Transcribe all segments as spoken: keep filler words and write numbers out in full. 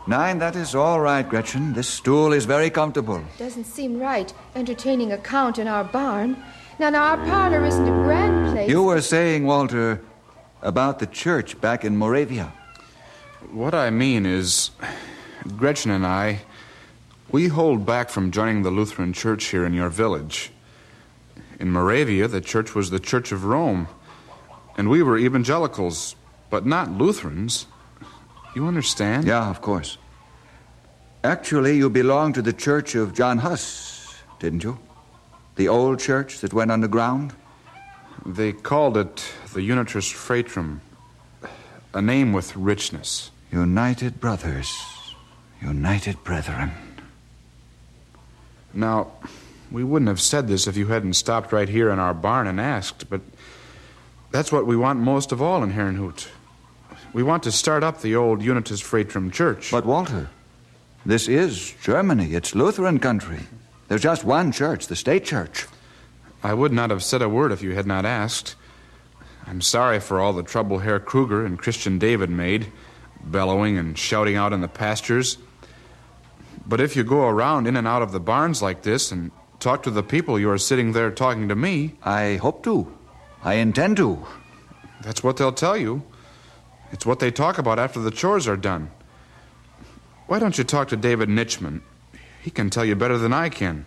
Nein, that is all right, Gretchen. This stool is very comfortable. Doesn't seem right, entertaining a count in our barn. Now, now, our parlor isn't a grand place. You were saying, Walter, about the church back in Moravia. What I mean is, Gretchen and I, we hold back from joining the Lutheran church here in your village. In Moravia, the church was the Church of Rome, and we were evangelicals, but not Lutherans. You understand? Yeah, of course. Actually, you belonged to the church of John Huss, didn't you? The old church that went underground? They called it the Unitas Fratrum, a name with richness. United Brothers, United Brethren. Now, we wouldn't have said this if you hadn't stopped right here in our barn and asked, but that's what we want most of all in Herrnhut. We want to start up the old Unitas Fratrum church. But, Walter, this is Germany. It's Lutheran country. There's just one church, the state church. I would not have said a word if you had not asked. I'm sorry for all the trouble Herr Kruger and Christian David made, bellowing and shouting out in the pastures. But if you go around in and out of the barns like this and talk to the people you are sitting there talking to me... I hope to. I intend to. That's what they'll tell you. It's what they talk about after the chores are done. Why don't you talk to David Nitchman? He can tell you better than I can.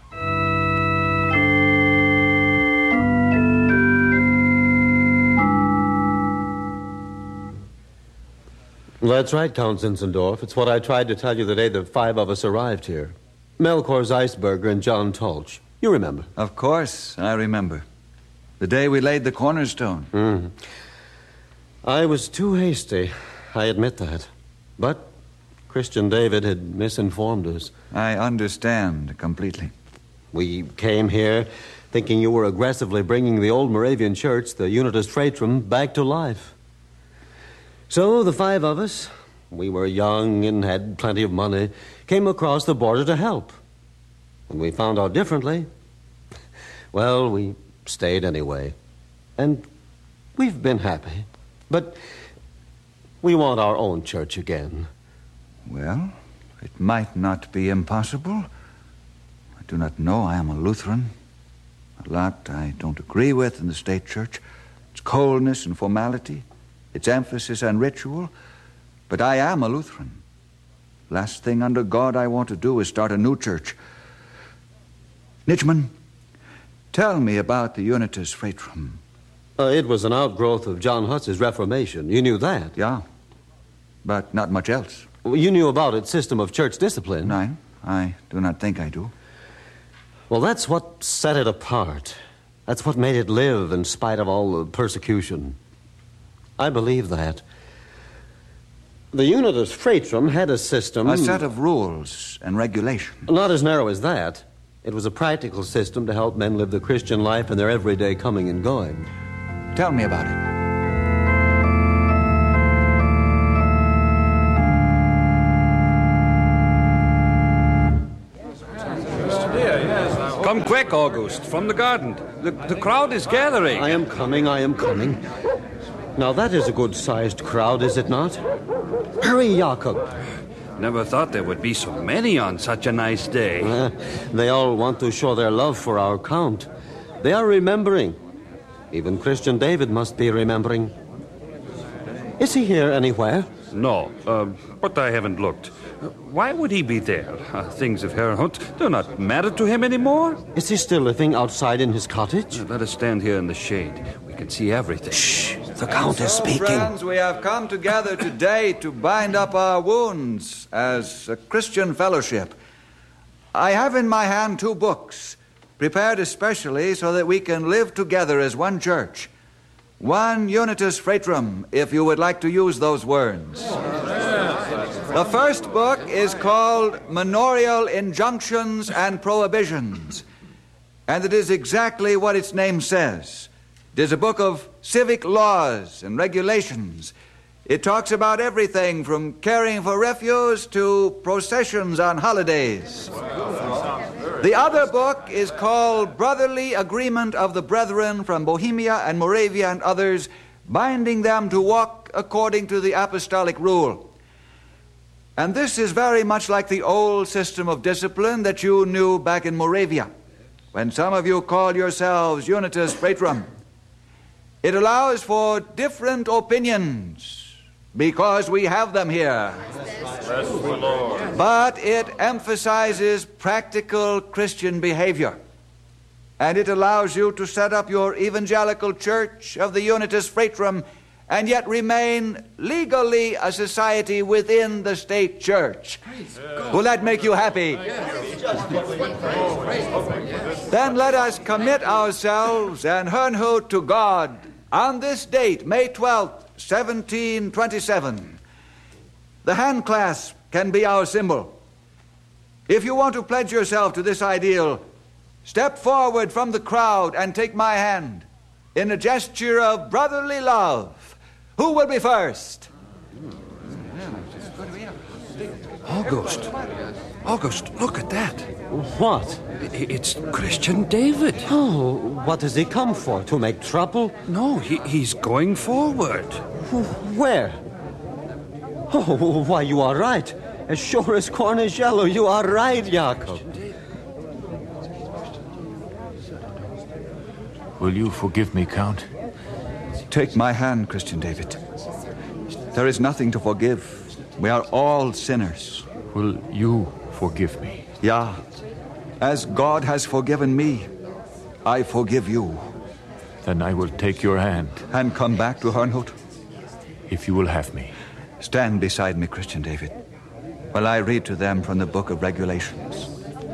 That's right, Count Zinzendorf. It's what I tried to tell you the day the five of us arrived here. Melchior Zeisberger and John Tolch. You remember? Of course, I remember. The day we laid the cornerstone. Mm. I was too hasty. I admit that. But Christian David had misinformed us. I understand completely. We came here thinking you were aggressively bringing the old Moravian church, the Unitas Fratrum, back to life. So the five of us, we were young and had plenty of money, came across the border to help. When we found out differently, well, we stayed anyway. And we've been happy. But we want our own church again. Well, it might not be impossible. I do not know. I am a Lutheran. A lot I don't agree with in the state church. Its coldness and formality, its emphasis on ritual. But I am a Lutheran. Last thing under God I want to do is start a new church. Nitchman, tell me about the Unitas Fratrum. Uh, it was an outgrowth of John Huss's Reformation. You knew that? Yeah, but not much else. Well, you knew about its system of church discipline. No, I do not think I do. Well, that's what set it apart. That's what made it live in spite of all the persecution. I believe that. The Unitas Fratrum had a system... A set of rules and regulations. Not as narrow as that. It was a practical system to help men live the Christian life in their everyday coming and going. Tell me about it. Come quick, August, from the garden. The, the crowd is gathering. I am coming, I am coming. Now, that is a good-sized crowd, is it not? Hurry, Jakob. Never thought there would be so many on such a nice day. Uh, they all want to show their love for our Count. They are remembering. Even Christian David must be remembering. Is he here anywhere? No, uh, but I haven't looked. Why would he be there? Uh, things of Herrnhut do not matter to him anymore. Is he still living outside in his cottage? Uh, let us stand here in the shade. We can see everything. Shh! The Count is so, speaking. Friends, we have come together today to bind up our wounds as a Christian fellowship. I have in my hand two books, prepared especially so that we can live together as one church. One Unitas Fratrum, if you would like to use those words. The first book is called Manorial Injunctions and Prohibitions, and it is exactly what its name says. It is a book of civic laws and regulations. It talks about everything from caring for refuse to processions on holidays. The other book is called Brotherly Agreement of the Brethren from Bohemia and Moravia and others, binding them to walk according to the apostolic rule. And this is very much like the old system of discipline that you knew back in Moravia, when some of you call yourselves Unitas Fratrum. It allows for different opinions, because we have them here. Bless the Lord. But it emphasizes practical Christian behavior. And it allows you to set up your evangelical church of the Unitas Fratrum and yet remain legally a society within the state church. Will that make you happy? Then let us commit ourselves and Herrnhut to God on this date, May twelfth, seventeen twenty-seven. The hand clasp can be our symbol. If you want to pledge yourself to this ideal, step forward from the crowd and take my hand in a gesture of brotherly love. Who will be first? August. August, look at that. What? I- It's Christian David. Oh, what does he come for? To make trouble? No, he, he's going forward. Where? Oh, why, you are right. As sure as corn is yellow, you are right, Jacob. Will you forgive me, Count? Take my hand, Christian David. There is nothing to forgive. We are all sinners. Will you forgive me? Yeah. As God has forgiven me, I forgive you. Then I will take your hand, And come back to Herrnhut. if you will have me. Stand beside me, Christian David, while I read to them from the Book of Regulations.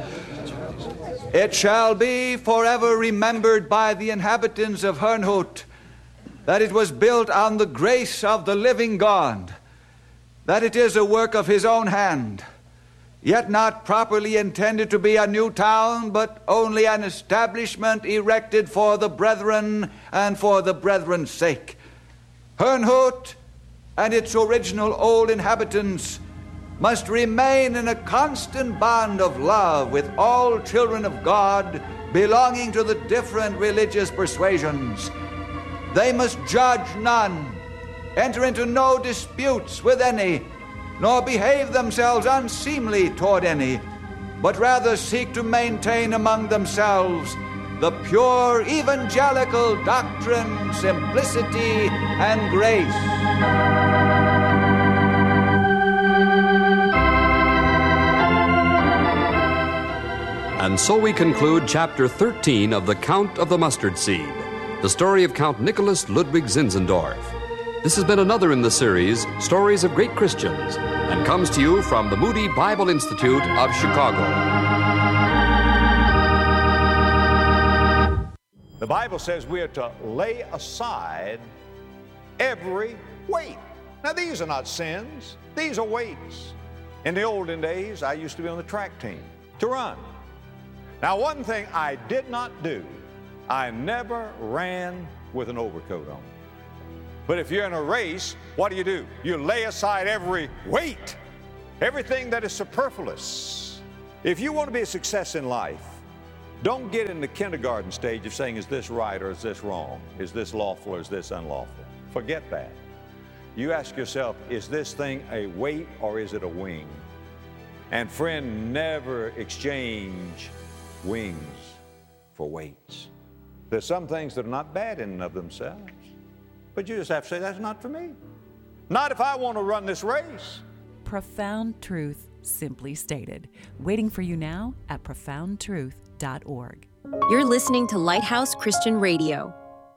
It shall be forever remembered by the inhabitants of Herrnhut that it was built on the grace of the living God, that it is a work of his own hand, yet not properly intended to be a new town, but only an establishment erected for the brethren and for the brethren's sake. Herrnhut and its original old inhabitants must remain in a constant bond of love with all children of God belonging to the different religious persuasions. They must judge none, enter into no disputes with any, nor behave themselves unseemly toward any, but rather seek to maintain among themselves the pure evangelical doctrine, simplicity, and grace. And so we conclude Chapter thirteen of The Count of the Mustard Seed, the story of Count Nicholas Ludwig Zinzendorf. This has been another in the series, Stories of Great Christians, and comes to you from the Moody Bible Institute of Chicago. The Bible says we are to lay aside every weight. Now, these are not sins. These are weights. In the olden days, I used to be on the track team to run. Now, one thing I did not do, I never ran with an overcoat on. But if you're in a race, what do you do? You lay aside every weight, everything that is superfluous. If you want to be a success in life, don't get in the kindergarten stage of saying, is this right or is this wrong? Is this lawful or is this unlawful? Forget that. You ask yourself, is this thing a weight or is it a wing? And friend, never exchange wings for weights. There's some things that are not bad in and of themselves, but you just have to say, that's not for me. Not if I want to run this race. Profound truth, simply stated. Waiting for you now at profound truth dot org. You're listening to Lighthouse Christian Radio.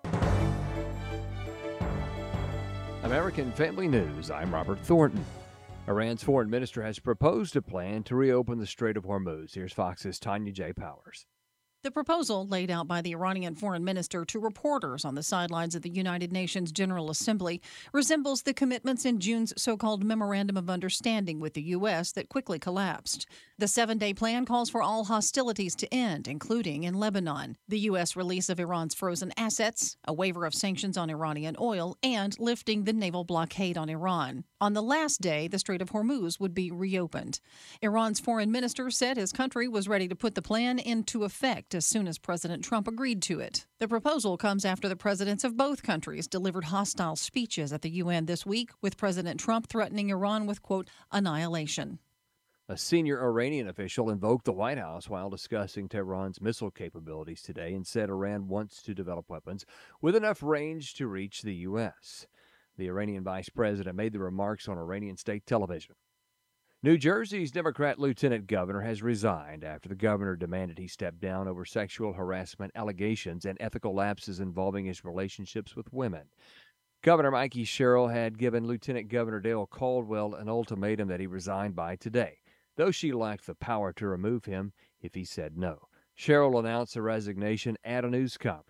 American Family News, I'm Robert Thornton. Iran's foreign minister has proposed a plan to reopen the Strait of Hormuz. Here's Fox's Tanya J. Powers. The proposal laid out by the Iranian foreign minister to reporters on the sidelines of the United Nations General Assembly resembles the commitments in June's so-called Memorandum of Understanding with the U S that quickly collapsed. The seven-day plan calls for all hostilities to end, including in Lebanon, the U S release of Iran's frozen assets, a waiver of sanctions on Iranian oil, and lifting the naval blockade on Iran. On the last day, the Strait of Hormuz would be reopened. Iran's foreign minister said his country was ready to put the plan into effect effect as soon as President Trump agreed to it. The proposal comes after the presidents of both countries delivered hostile speeches at the U N this week, with President Trump threatening Iran with, quote, annihilation. A senior Iranian official invoked the White House while discussing Tehran's missile capabilities today and said Iran wants to develop weapons with enough range to reach the U S. The Iranian vice president made the remarks on Iranian state television. New Jersey's Democrat lieutenant governor has resigned after the governor demanded he step down over sexual harassment allegations and ethical lapses involving his relationships with women. Governor Mikey Sherrill had given Lieutenant Governor Dale Caldwell an ultimatum that he resign by today, though she lacked the power to remove him if he said no. Sherrill announced the resignation at a news conference.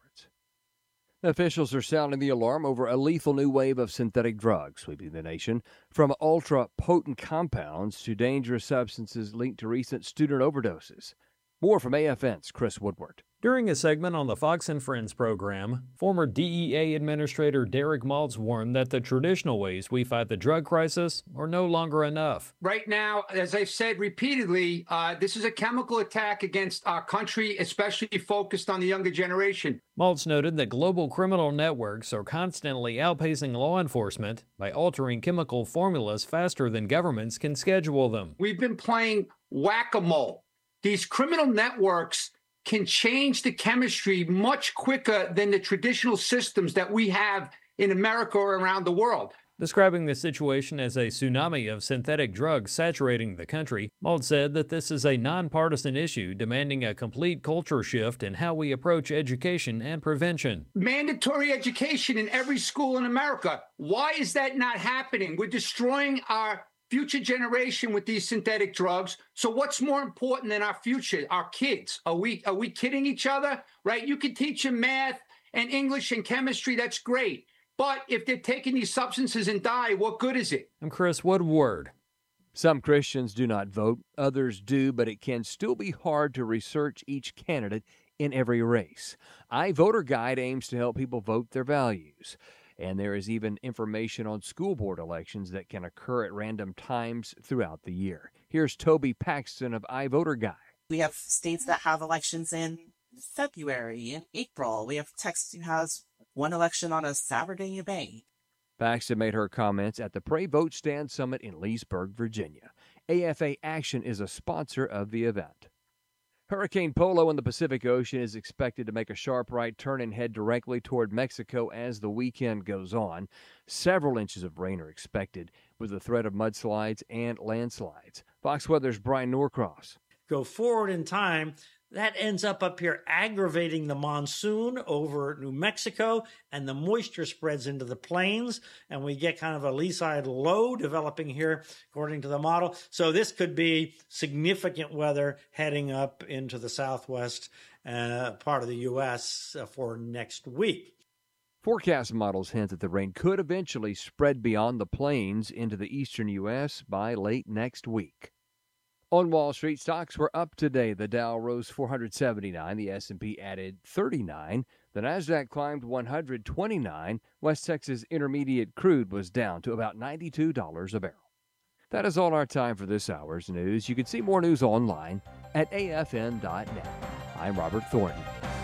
Officials are sounding the alarm over a lethal new wave of synthetic drugs sweeping the nation, from ultra-potent compounds to dangerous substances linked to recent student overdoses. More from A F N's Chris Woodward. During a segment on the Fox and Friends program, former D E A Administrator Derek Maltz warned that the traditional ways we fight the drug crisis are no longer enough. Right now, as I've said repeatedly, uh, this is a chemical attack against our country, especially focused on the younger generation. Maltz noted that global criminal networks are constantly outpacing law enforcement by altering chemical formulas faster than governments can schedule them. We've been playing whack-a-mole. These criminal networks can change the chemistry much quicker than the traditional systems that we have in America or around the world. Describing the situation as a tsunami of synthetic drugs saturating the country, Maltz said that this is a nonpartisan issue demanding a complete culture shift in how we approach education and prevention. Mandatory education in every school in America. Why is that not happening? We're destroying our future generation with these synthetic drugs. So what's more important than our future, our kids? Are we are we kidding each other? Right? You can teach them math and English and chemistry. That's great. But if they're taking these substances and die, what good is it? I'm Chris Woodward. Some Christians do not vote. Others do, but it can still be hard to research each candidate in every race. iVoter Guide aims to help people vote their values. And there is even information on school board elections that can occur at random times throughout the year. Here's Toby Paxton of iVoter Guide. We have states that have elections in February and April. We have Texas who has one election on a Saturday in May. Paxton made her comments at the Pray Vote Stand Summit in Leesburg, Virginia. A F A Action is a sponsor of the event. Hurricane Polo in the Pacific Ocean is expected to make a sharp right turn and head directly toward Mexico as the weekend goes on. Several inches of rain are expected, with the threat of mudslides and landslides. Fox Weather's Brian Norcross. Go forward in time, that ends up up here aggravating the monsoon over New Mexico, and the moisture spreads into the plains, and we get kind of a lee-side low developing here according to the model. So this could be significant weather heading up into the southwest uh, part of the U S uh, for next week. Forecast models hint that the rain could eventually spread beyond the plains into the eastern U S by late next week. On Wall Street, stocks were up today. The Dow rose four hundred seventy-nine. The S and P added thirty-nine. The Nasdaq climbed one hundred twenty-nine. West Texas Intermediate crude was down to about ninety-two dollars a barrel. That is all our time for this hour's news. You can see more news online at A F N dot net. I'm Robert Thornton.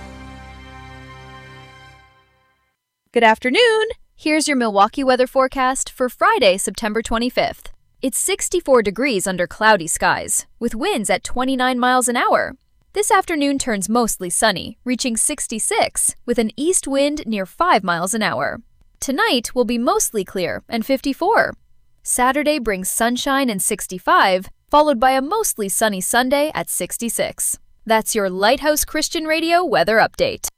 Good afternoon. Here's your Milwaukee weather forecast for Friday, September twenty-fifth. It's sixty-four degrees under cloudy skies, with winds at twenty-nine miles an hour. This afternoon turns mostly sunny, reaching sixty-six, with an east wind near five miles an hour. Tonight will be mostly clear and fifty-four. Saturday brings sunshine and sixty-five, followed by a mostly sunny Sunday at sixty-six. That's your Lighthouse Christian Radio weather update.